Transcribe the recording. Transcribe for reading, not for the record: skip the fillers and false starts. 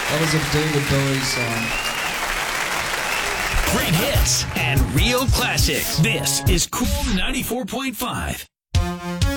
That was a David Bowie song. Great hits and real classics. This is Cool 94.5.